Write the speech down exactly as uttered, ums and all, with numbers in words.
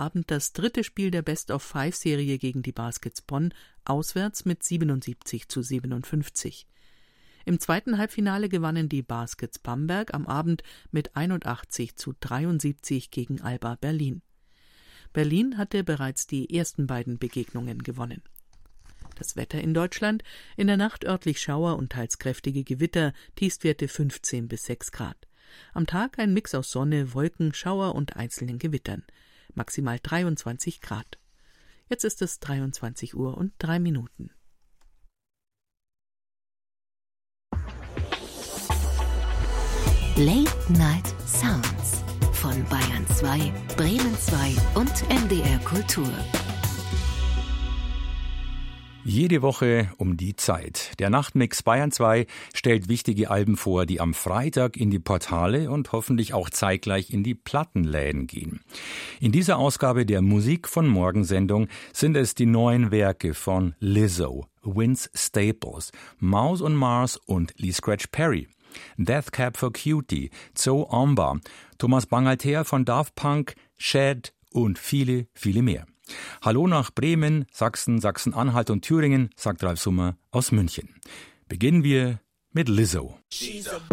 Abend das dritte Spiel der Best-of-Five-Serie gegen die Baskets Bonn, auswärts mit siebenundsiebzig zu siebenundfünfzig. Im zweiten Halbfinale gewannen die Baskets Bamberg am Abend mit einundachtzig zu dreiundsiebzig gegen Alba Berlin. Berlin hatte bereits die ersten beiden Begegnungen gewonnen. Das Wetter in Deutschland: in der Nacht örtlich Schauer und teils kräftige Gewitter, Tiefstwerte fünfzehn bis sechs Grad. Am Tag ein Mix aus Sonne, Wolken, Schauer und einzelnen Gewittern. Maximal dreiundzwanzig Grad. Jetzt ist es dreiundzwanzig Uhr und drei Minuten. Late Night Sounds von Bayern zwei, Bremen zwei und M D R Kultur. Jede Woche um die Zeit. Der Nachtmix Bayern zwei stellt wichtige Alben vor, die am Freitag in die Portale und hoffentlich auch zeitgleich in die Plattenläden gehen. In dieser Ausgabe der Musik von Morgen-Sendung sind es die neuen Werke von Lizzo, Vince Staples, Mouse on Mars und Lee Scratch Perry. Death Cab for Cutie, Zoe Omba, Thomas Bangalter von Daft Punk, Shad und viele, viele mehr. Hallo nach Bremen, Sachsen, Sachsen-Anhalt und Thüringen, sagt Ralf Summer aus München. Beginnen wir mit Lizzo.